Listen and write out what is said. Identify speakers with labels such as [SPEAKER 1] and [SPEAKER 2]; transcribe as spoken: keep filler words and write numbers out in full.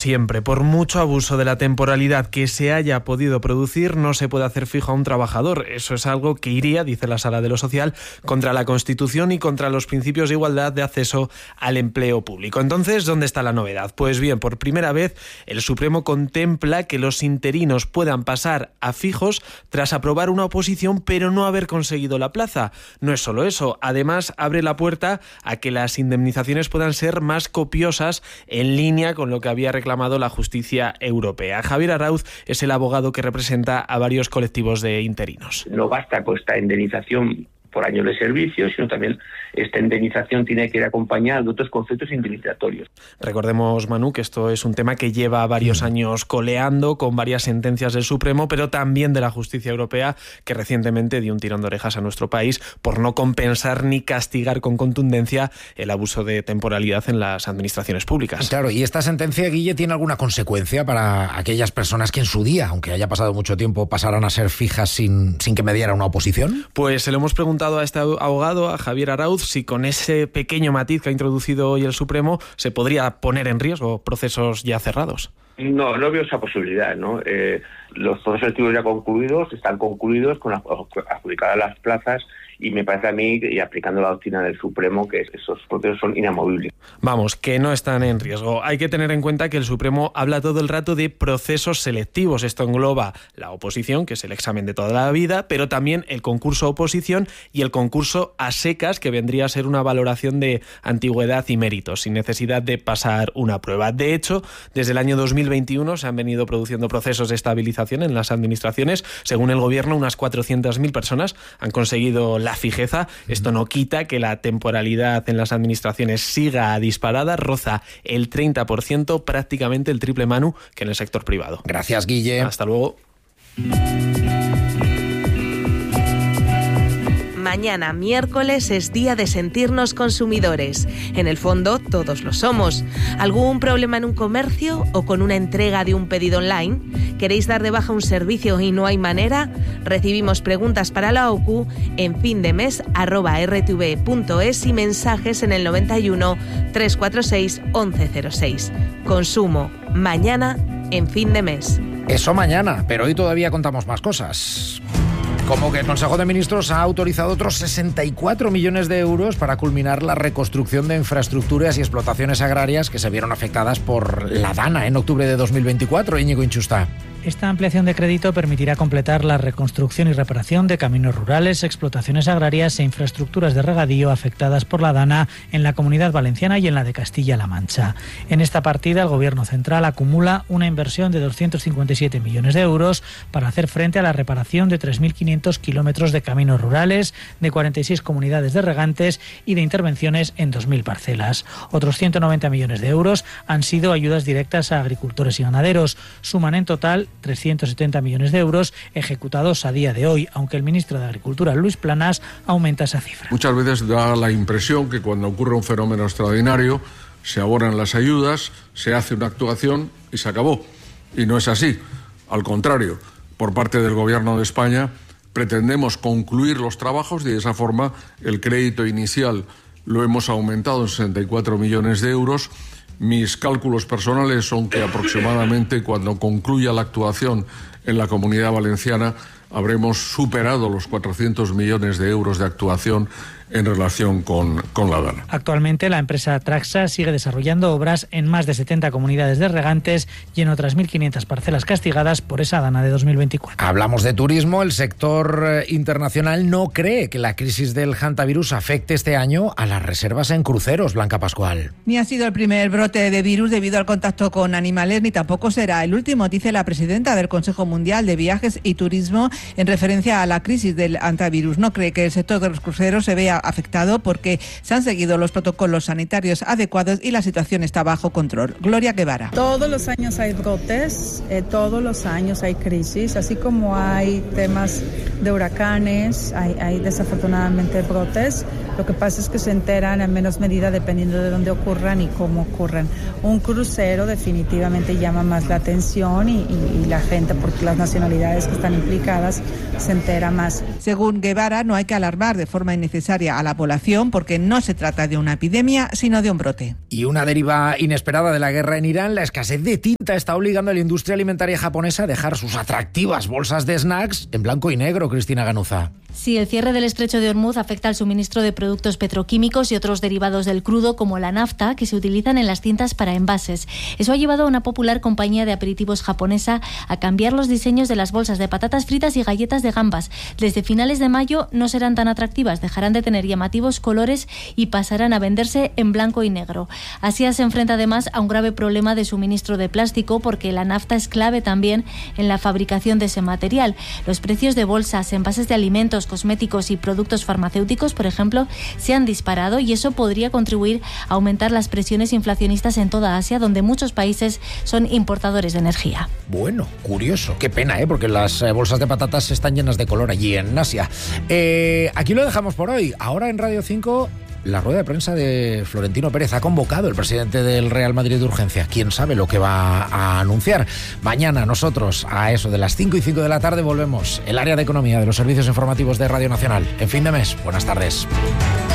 [SPEAKER 1] siempre. Por mucho abuso de la temporalidad que se haya podido producir, no se puede hacer fijo a un trabajador. Eso es algo que iría, dice la Sala de lo Social, contra la Constitución y contra los principios de igualdad de acceso al empleo público. Entonces, ¿dónde está la novedad? Pues bien, por primera vez, el Supremo contempla que los interinos puedan pasar a fijos tras aprobar una oposición, pero no haber conseguido la plaza. No es solo eso, además abre la puerta a que las indemnizaciones puedan ser más copiosas, en línea con lo que había reclamado la justicia europea. Javier Arauz es el abogado que representa a varios colectivos de interinos.
[SPEAKER 2] No basta con esta indemnización por años de servicio, sino también esta indemnización tiene que ir acompañada de otros conceptos indemnizatorios.
[SPEAKER 1] Recordemos, Manu, que esto es un tema que lleva varios años coleando con varias sentencias del Supremo, pero también de la justicia europea, que recientemente dio un tirón de orejas a nuestro país por no compensar ni castigar con contundencia el abuso de temporalidad en las administraciones públicas.
[SPEAKER 3] Claro, ¿y esta sentencia, Guille, tiene alguna consecuencia para aquellas personas que en su día, aunque haya pasado mucho tiempo, pasaran a ser fijas sin, sin que mediara una oposición?
[SPEAKER 1] Pues se lo hemos preguntado a este abogado, a Javier Arauz, si con ese pequeño matiz que ha introducido hoy el Supremo se podría poner en riesgo procesos ya cerrados.
[SPEAKER 2] No, no veo esa posibilidad, ¿no? Eh, los procesos selectivos ya concluidos están concluidos con las adjudicadas las plazas y me parece a mí, y aplicando la doctrina del Supremo, que esos procesos son inamovibles.
[SPEAKER 1] Vamos, que no están en riesgo. Hay que tener en cuenta que el Supremo habla todo el rato de procesos selectivos. Esto engloba la oposición, que es el examen de toda la vida, pero también el concurso oposición y el concurso a secas, que vendría a ser una valoración de antigüedad y méritos, sin necesidad de pasar una prueba. De hecho, desde el año dos mil veintiuno se han venido produciendo procesos de estabilización en las administraciones. Según el Gobierno, unas cuatrocientas mil personas han conseguido la fijeza. Esto no quita que la temporalidad en las administraciones siga disparada, roza el treinta por ciento, prácticamente el triple, Manu, que en el sector privado.
[SPEAKER 3] Gracias, Guille.
[SPEAKER 1] Hasta luego.
[SPEAKER 4] Mañana, miércoles, es día de sentirnos consumidores. En el fondo, todos lo somos. ¿Algún problema en un comercio o con una entrega de un pedido online? ¿Queréis dar de baja un servicio y no hay manera? Recibimos preguntas para la O C U en findemes arroba r t v punto es y mensajes en el noventa y uno, trescientos cuarenta y seis, once cero seis. Consumo, mañana en fin de mes.
[SPEAKER 3] Eso mañana, pero hoy todavía contamos más cosas. Como que el Consejo de Ministros ha autorizado otros sesenta y cuatro millones de euros para culminar la reconstrucción de infraestructuras y explotaciones agrarias que se vieron afectadas por la DANA en octubre de dos mil veinticuatro. Íñigo Inchustá.
[SPEAKER 5] Esta ampliación de crédito permitirá completar la reconstrucción y reparación de caminos rurales, explotaciones agrarias e infraestructuras de regadío afectadas por la DANA en la Comunidad Valenciana y en la de Castilla-La Mancha. En esta partida, el Gobierno central acumula una inversión de doscientos cincuenta y siete millones de euros para hacer frente a la reparación de tres mil quinientos kilómetros de caminos rurales, de cuarenta y seis comunidades de regantes y de intervenciones en dos mil parcelas. Otros ciento noventa millones de euros han sido ayudas directas a agricultores y ganaderos. Suman en total trescientos setenta millones de euros ejecutados a día de hoy, aunque el ministro de Agricultura, Luis Planas, aumenta esa cifra.
[SPEAKER 6] Muchas veces da la impresión que cuando ocurre un fenómeno extraordinario se abonan las ayudas, se hace una actuación y se acabó. Y no es así. Al contrario, por parte del Gobierno de España pretendemos concluir los trabajos y de esa forma el crédito inicial lo hemos aumentado en sesenta y cuatro millones de euros. Mis cálculos personales son que aproximadamente cuando concluya la actuación en la Comunidad Valenciana habremos superado los cuatrocientos millones de euros de actuación en relación con, con la DANA.
[SPEAKER 5] Actualmente la empresa Traxa sigue desarrollando obras en más de setenta comunidades de regantes y en otras mil quinientas parcelas castigadas por esa DANA de dos mil veinticuatro.
[SPEAKER 3] Hablamos de turismo. El sector internacional no cree que la crisis del hantavirus afecte este año a las reservas en cruceros, Blanca Pascual.
[SPEAKER 7] Ni ha sido el primer brote de virus debido al contacto con animales, ni tampoco será el último, dice la presidenta del Consejo Mundial de Viajes y Turismo en referencia a la crisis del hantavirus. No cree que el sector de los cruceros se vea afectado porque se han seguido los protocolos sanitarios adecuados y la situación está bajo control. Gloria Guevara.
[SPEAKER 8] Todos los años hay brotes, eh, todos los años hay crisis, así como hay temas de huracanes, hay, hay desafortunadamente brotes. Lo que pasa es que se enteran en menos medida dependiendo de dónde ocurran y cómo ocurran. Un crucero definitivamente llama más la atención y, y, y la gente, porque las nacionalidades que están implicadas, se entera más.
[SPEAKER 7] Según Guevara, no hay que alarmar de forma innecesaria a la población porque no se trata de una epidemia, sino de un brote.
[SPEAKER 3] Y una deriva inesperada de la guerra en Irán, la escasez de tinta presidenta está obligando a la industria alimentaria japonesa a dejar sus atractivas bolsas de snacks en blanco y negro, Cristina Ganuza.
[SPEAKER 9] Sí, el cierre del estrecho de Hormuz afecta al suministro de productos petroquímicos y otros derivados del crudo, como la nafta, que se utilizan en las cintas para envases. Eso ha llevado a una popular compañía de aperitivos japonesa a cambiar los diseños de las bolsas de patatas fritas y galletas de gambas. Desde finales de mayo no serán tan atractivas, dejarán de tener llamativos colores y pasarán a venderse en blanco y negro. Asia se enfrenta además a un grave problema de suministro de plástico, porque la nafta es clave también en la fabricación de ese material. Los precios de bolsas, envases de alimentos, cosméticos y productos farmacéuticos, por ejemplo, se han disparado, y eso podría contribuir a aumentar las presiones inflacionistas en toda Asia, donde muchos países son importadores de energía.
[SPEAKER 3] Bueno, curioso. Qué pena, ¿eh? Porque las eh, bolsas de patatas están llenas de color allí en Asia. Eh, aquí lo dejamos por hoy. Ahora en Radio cinco... la rueda de prensa de Florentino Pérez. Ha convocado el presidente del Real Madrid de urgencia. ¿Quién sabe lo que va a anunciar? Mañana nosotros, a eso de las cinco y cinco de la tarde, volvemos. El área de economía de los servicios informativos de Radio Nacional. En fin de mes. Buenas tardes.